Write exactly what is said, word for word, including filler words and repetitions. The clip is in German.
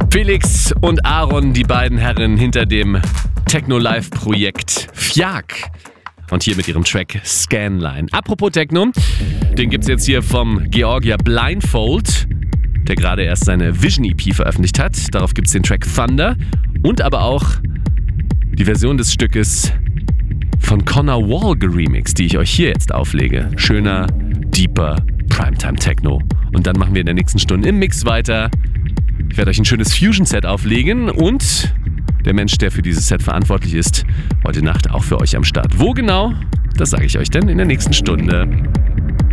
Felix und Aaron, die beiden Herren hinter dem Techno-Live-Projekt Fjak. Und hier mit ihrem Track Scanline. Apropos Techno, den gibt's jetzt hier vom Georgia Blindfold, der gerade erst seine Vision E P veröffentlicht hat. Darauf gibt's den Track Thunder und aber auch die Version des Stückes von Connor Wall geremixed, die ich euch hier jetzt auflege. Schöner, deeper Primetime Techno. Und dann machen wir in der nächsten Stunde im Mix weiter. Ich werde euch ein schönes Fusion-Set auflegen und der Mensch, der für dieses Set verantwortlich ist, heute Nacht auch für euch am Start. Wo genau? Das sage ich euch dann in der nächsten Stunde.